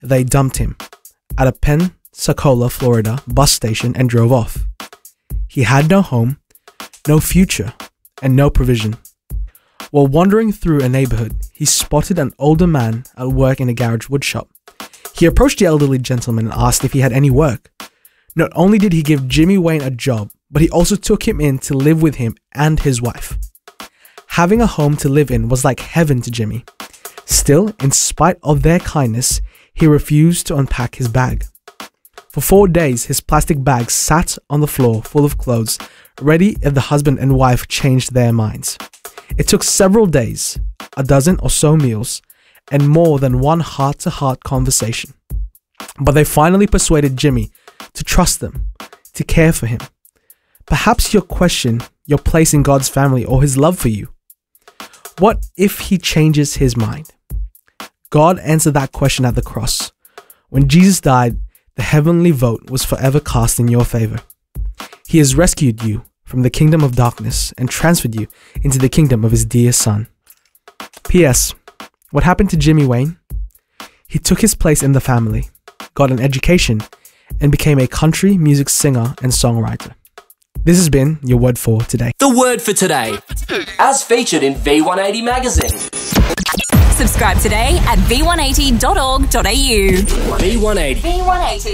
they dumped him at a Pensacola, Florida bus station and drove off. He had no home, no future, and no provision. While wandering through a neighborhood, he spotted an older man at work in a garage woodshop. He approached the elderly gentleman and asked if he had any work. Not only did he give Jimmy Wayne a job, but he also took him in to live with him and his wife. Having a home to live in was like heaven to Jimmy. Still, in spite of their kindness, he refused to unpack his bag. For 4 days, his plastic bag sat on the floor full of clothes, ready if the husband and wife changed their minds. It took several days, a dozen or so meals, and more than one heart-to-heart conversation. But they finally persuaded Jimmy to trust them, to care for him. Perhaps you'll question your place in God's family or his love for you. What if he changes his mind? God answered that question at the cross. When Jesus died, the heavenly vote was forever cast in your favor. He has rescued you from the kingdom of darkness and transferred you into the kingdom of his dear Son. P.S. What happened to Jimmy Wayne? He took his place in the family, got an education, and became a country music singer and songwriter. This has been your Word for Today. The Word for Today, as featured in V180 magazine. Subscribe today at v180.org.au. V180. V180.